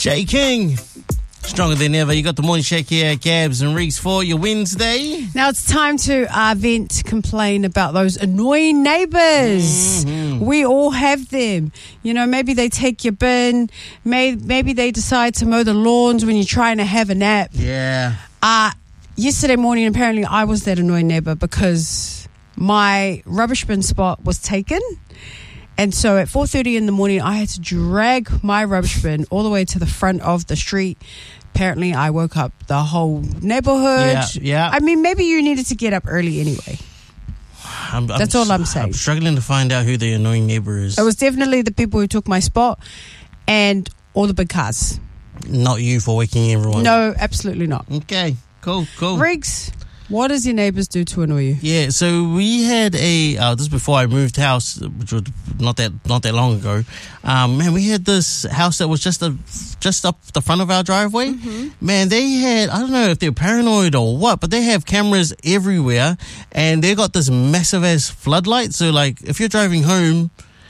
Jay King, stronger than ever. You got the morning shake here, Gabs and Reese for your Wednesday. Now it's time to vent, complain about those annoying neighbours. Mm-hmm. We all have them. You know, maybe they take your bin. Maybe they decide to mow the lawns when you're trying to have a nap. Yeah. Yesterday morning, apparently, I was that annoying neighbour because my rubbish bin spot was taken. And so at 4:30 in the morning, I had to drag my rubbish bin all the way to the front of the street. Apparently, I woke up the whole neighborhood. Yeah. I mean, maybe you needed to get up early anyway. That's all I'm saying. I'm struggling to find out who the annoying neighbor is. It was definitely the people who took my spot and all the big cars. Not you for waking everyone. No, absolutely not. Okay, cool. Riggs, what does your neighbors do to annoy you? Yeah, so we had this is before I moved house, which was not that long ago. Man, we had this house that was just up the front of our driveway. Mm-hmm. Man, they had, I don't know if they're paranoid or what, but they have cameras everywhere, and they got this massive ass floodlight. So like, if you're driving home